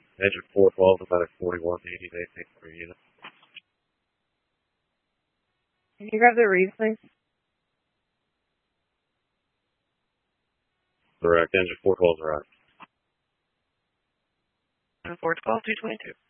Engine 412, about a 41 to 80 day tank per unit. Can you grab the read, please? Correct. Engine 412 is right. 412, 222.